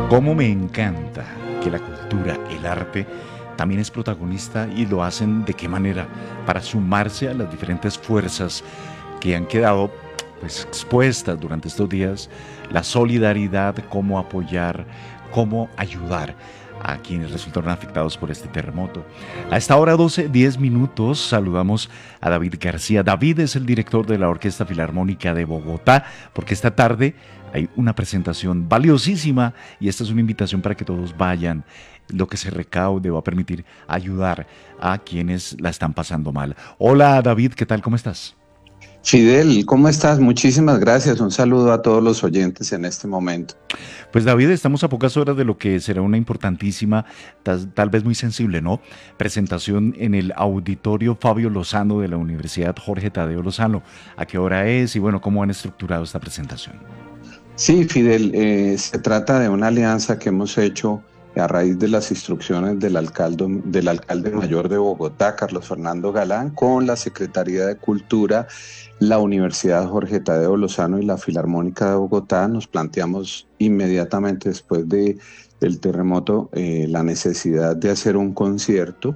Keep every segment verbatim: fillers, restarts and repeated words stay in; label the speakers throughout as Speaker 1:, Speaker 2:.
Speaker 1: Cómo me encanta que la cultura, el arte, también es protagonista y lo hacen de qué manera para sumarse a las diferentes fuerzas que han quedado pues expuestas durante estos días, la solidaridad, cómo apoyar, cómo ayudar a quienes resultaron afectados por este terremoto. A esta hora doce, diez minutos, saludamos a David García. David es el director de la Orquesta Filarmónica de Bogotá, porque esta tarde hay una presentación valiosísima y esta es una invitación para que todos vayan. Lo que se recaude va a permitir ayudar a quienes la están pasando mal. Hola David, ¿qué tal? ¿Cómo estás?
Speaker 2: Fidel, ¿cómo estás? Muchísimas gracias. Un saludo a todos los oyentes en este momento.
Speaker 1: Pues David, estamos a pocas horas de lo que será una importantísima, tal, tal vez muy sensible, ¿no? Presentación en el Auditorio Fabio Lozano de la Universidad Jorge Tadeo Lozano. ¿A qué hora es? Y bueno, ¿cómo han estructurado esta presentación?
Speaker 2: Sí, Fidel, eh, se trata de una alianza que hemos hecho a raíz de las instrucciones del alcalde, del alcalde mayor de Bogotá, Carlos Fernando Galán, con la Secretaría de Cultura, la Universidad Jorge Tadeo Lozano y la Filarmónica de Bogotá. Nos planteamos inmediatamente después de, del terremoto eh, la necesidad de hacer un concierto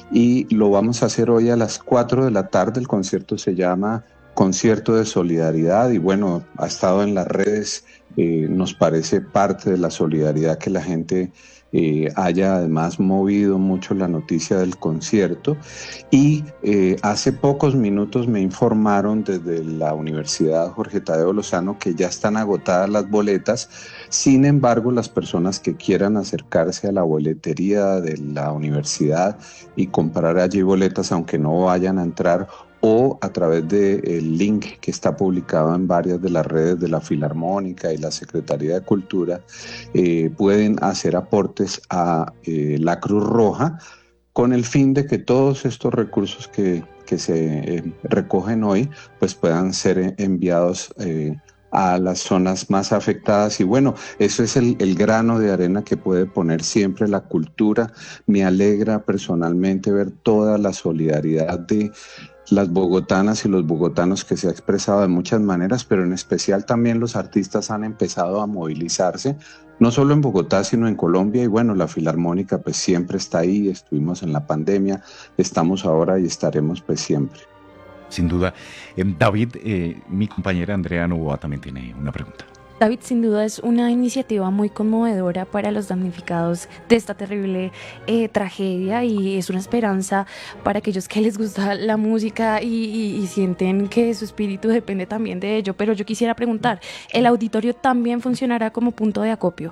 Speaker 2: y lo vamos a hacer hoy a las cuatro de la tarde. El concierto se llama Concierto de Solidaridad y bueno, ha estado en las redes, eh, nos parece parte de la solidaridad que la gente eh, haya además movido mucho la noticia del concierto. Y eh, hace pocos minutos me informaron desde la Universidad Jorge Tadeo Lozano que ya están agotadas las boletas. Sin embargo, las personas que quieran acercarse a la boletería de la universidad y comprar allí boletas, aunque no vayan a entrar, o a través del link que está publicado en varias de las redes de la Filarmónica y la Secretaría de Cultura, eh, pueden hacer aportes a eh, la Cruz Roja con el fin de que todos estos recursos que, que se eh, recogen hoy pues puedan ser enviados eh, a las zonas más afectadas. Y bueno, eso es el, el grano de arena que puede poner siempre la cultura. Me alegra personalmente ver toda la solidaridad de las bogotanas y los bogotanos que se ha expresado de muchas maneras, pero en especial también los artistas han empezado a movilizarse, no solo en Bogotá, sino en Colombia. Y bueno, la Filarmónica pues siempre está ahí, estuvimos en la pandemia, estamos ahora y estaremos pues siempre.
Speaker 1: Sin duda. Eh, David, eh, mi compañera Andrea Novoa también tiene una pregunta.
Speaker 3: David, sin duda es una iniciativa muy conmovedora para los damnificados de esta terrible eh, tragedia y es una esperanza para aquellos que les gusta la música y, y, y sienten que su espíritu depende también de ello. Pero yo quisiera preguntar, ¿el auditorio también funcionará como punto de acopio?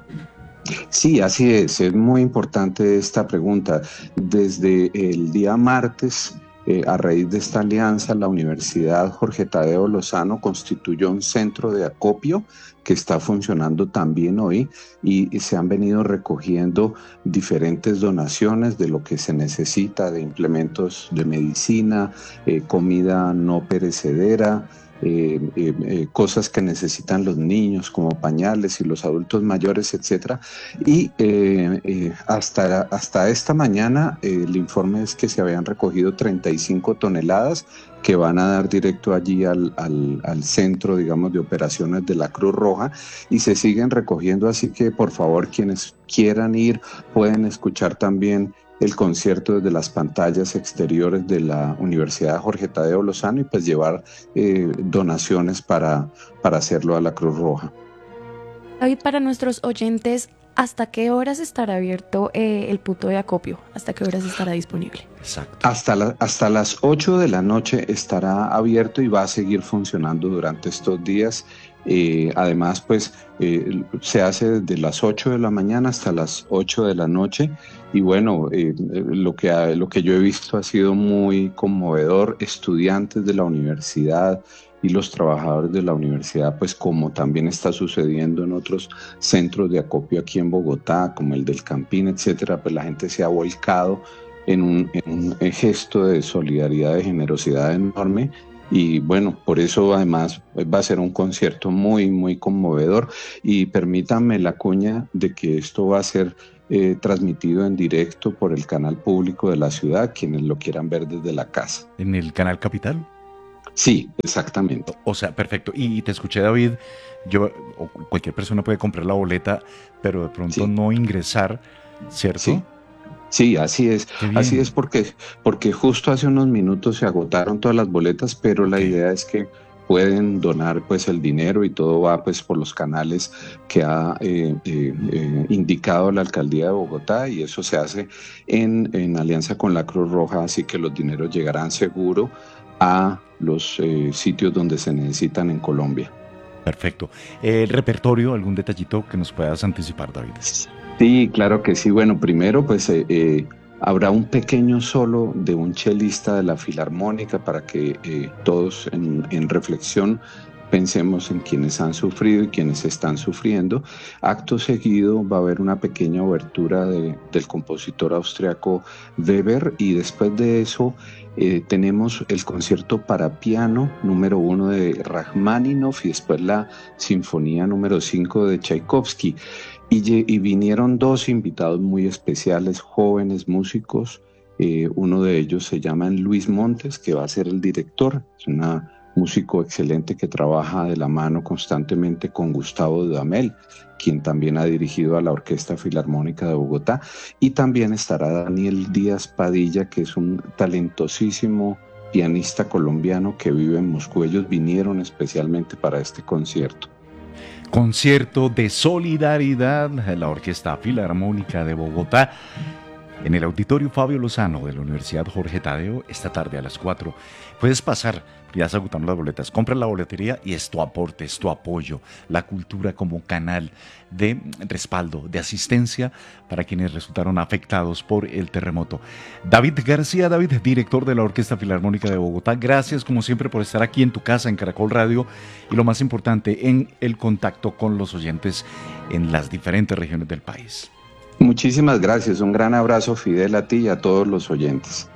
Speaker 2: Sí, así es, es muy importante esta pregunta. Desde el día martes, Eh, a raíz de esta alianza, la Universidad Jorge Tadeo Lozano constituyó un centro de acopio que está funcionando también hoy y, y se han venido recogiendo diferentes donaciones de lo que se necesita, de implementos de medicina, eh, comida no perecedera, Eh, eh, eh, cosas que necesitan los niños como pañales y los adultos mayores, etcétera. Y eh, eh, hasta, hasta esta mañana eh, el informe es que se habían recogido treinta y cinco toneladas que van a dar directo allí al, al, al centro, digamos, de operaciones de la Cruz Roja y se siguen recogiendo, así que por favor quienes quieran ir pueden escuchar también el concierto desde las pantallas exteriores de la Universidad Jorge Tadeo Lozano y pues llevar eh, donaciones para, para hacerlo a la Cruz Roja.
Speaker 3: David, para nuestros oyentes, ¿hasta qué horas estará abierto eh, el punto de acopio? ¿Hasta qué horas estará disponible?
Speaker 1: Exacto.
Speaker 2: Hasta, la, hasta las ocho de la noche estará abierto y va a seguir funcionando durante estos días. Eh, además, pues eh, se hace desde las ocho de la mañana hasta las ocho de la noche. Y bueno, eh, lo, que ha, lo que yo he visto ha sido muy conmovedor. Estudiantes de la universidad y los trabajadores de la universidad, pues como también está sucediendo en otros centros de acopio aquí en Bogotá, como el del Campín, etcétera, pues la gente se ha volcado en un, en un gesto de solidaridad, de generosidad enorme. Y bueno, por eso además va a ser un concierto muy, muy conmovedor. Y permítanme la cuña de que esto va a ser eh, transmitido en directo por el canal público de la ciudad, quienes lo quieran ver desde la casa.
Speaker 1: ¿En el canal Capital?
Speaker 2: Sí, exactamente.
Speaker 1: O sea, perfecto. Y te escuché, David, yo o cualquier persona puede comprar la boleta, pero de pronto
Speaker 2: Sí,
Speaker 1: no ingresar, ¿cierto?
Speaker 2: sí. Sí, así es,
Speaker 1: Qué
Speaker 2: así es
Speaker 1: bien.
Speaker 2: porque, porque justo hace unos minutos se agotaron todas las boletas, pero la
Speaker 1: Ok,
Speaker 2: idea es que pueden donar pues el dinero y todo va pues por los canales que ha eh, eh, eh, indicado la alcaldía de Bogotá y eso se hace en, en alianza con la Cruz Roja, así que los dineros llegarán seguro a los eh, sitios donde se necesitan en Colombia.
Speaker 1: perfecto. ¿El repertorio, algún detallito que nos puedas anticipar, David?
Speaker 2: Sí, claro que sí. Bueno, primero pues eh, eh, habrá un pequeño solo de un chelista de la Filarmónica para que eh, todos en, en reflexión pensemos en quienes han sufrido y quienes están sufriendo. Acto seguido va a haber una pequeña obertura de- del compositor austriaco Weber y después de eso eh, tenemos el concierto para piano número uno de Rachmaninoff y después la sinfonía número cinco de Tchaikovsky. Y, lle- y vinieron dos invitados muy especiales, jóvenes músicos. Eh, uno de ellos se llama Luis Montes, que va a ser el director. Es un músico excelente que trabaja de la mano constantemente con Gustavo Dudamel, quien también ha dirigido a la Orquesta Filarmónica de Bogotá. Y también estará Daniel Díaz Padilla, que es un talentosísimo pianista colombiano que vive en Moscú. Ellos vinieron especialmente para este concierto.
Speaker 1: Concierto de solidaridad de la Orquesta Filarmónica de Bogotá en el Auditorio Fabio Lozano de la Universidad Jorge Tadeo esta tarde a las cuatro. Puedes pasar, ya se agotaron las boletas, compra la boletería y es tu aporte, es tu apoyo, la cultura como canal de respaldo, de asistencia para quienes resultaron afectados por el terremoto. David García, David, director de la Orquesta Filarmónica de Bogotá, gracias como siempre por estar aquí en tu casa, en Caracol Radio, y lo más importante, en el contacto con los oyentes en las diferentes regiones del país.
Speaker 2: Muchísimas gracias, un gran abrazo Fidel a ti y a todos los oyentes.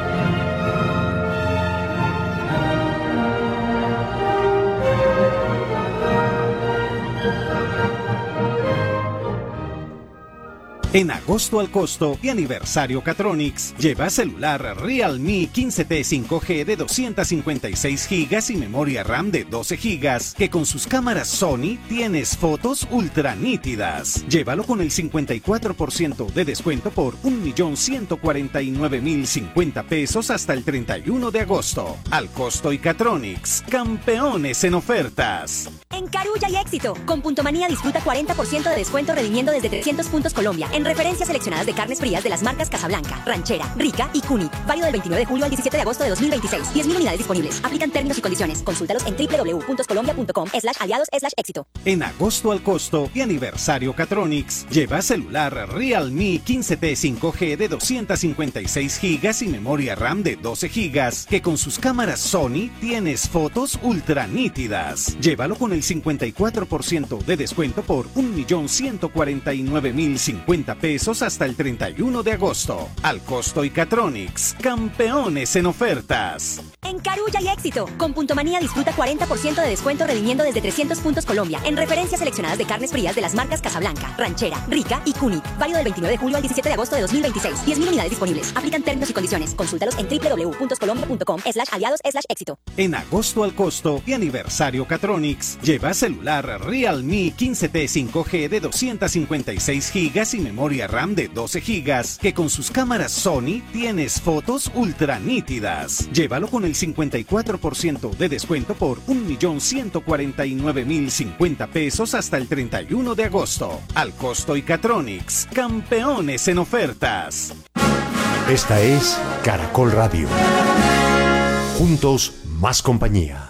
Speaker 4: En agosto al costo y aniversario Catronics, lleva celular Realme quince T cinco G de doscientos cincuenta y seis gigas y memoria RAM de doce gigas, que con sus cámaras Sony tienes fotos ultra nítidas. Llévalo con el cincuenta y cuatro por ciento de descuento por un millón ciento cuarenta y nueve mil cincuenta pesos hasta el treinta y uno de agosto. Al costo y Catronics, campeones en ofertas.
Speaker 5: En Carulla y Éxito, con Puntomanía disfruta cuarenta por ciento de descuento redimiendo desde trescientos puntos Colombia en referencias seleccionadas de carnes frías de las marcas Casablanca, Ranchera, Rica y Cuni. Válido del veintinueve de julio al diecisiete de agosto de dos mil veintiséis. diez mil unidades disponibles. Aplican términos y condiciones. Consúltalos en doble u doble u doble u punto colombia punto com slash aliados slash éxito.
Speaker 4: En agosto al costo y aniversario Catronics, lleva celular Realme quince T cinco G de doscientos cincuenta y seis gigas y memoria RAM de doce gigas, que con sus cámaras Sony tienes fotos ultra nítidas. Llévalo con el cincuenta y cuatro por ciento de descuento por un millón ciento cuarenta y nueve mil cincuenta pesos hasta el treinta y uno de agosto. Al costo y Catronics, campeones en ofertas.
Speaker 5: En Carulla y Éxito, con Puntomanía disfruta cuarenta por ciento de descuento redimiendo desde trescientos puntos Colombia en referencias seleccionadas de carnes frías de las marcas Casablanca, Ranchera, Rica y Cuni. Válido del veintinueve de julio al diecisiete de agosto de dos mil veintiséis. diez mil unidades disponibles. Aplican términos y condiciones. Consúltalos en doble u doble u doble u punto colombia punto com slash aliados slash éxito.
Speaker 4: En agosto al costo y aniversario Catronics, lleva celular Realme quince T cinco G de doscientos cincuenta y seis gigas y memoria RAM de doce gigas, que con sus cámaras Sony tienes fotos ultra nítidas. Llévalo con el cincuenta y cuatro por ciento de descuento por un millón ciento cuarenta y nueve mil cincuenta pesos hasta el treinta y uno de agosto. Al costo y Catronics, campeones en ofertas.
Speaker 6: Esta es Caracol Radio. Juntos, más compañía.